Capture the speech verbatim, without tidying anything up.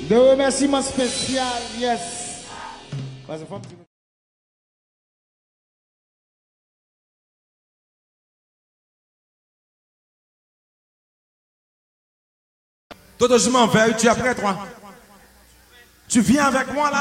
De remerciements spécial, yes. Parce que faut me dire- Toto, je m'en vais, tu es prêt, toi? Tu viens avec moi là?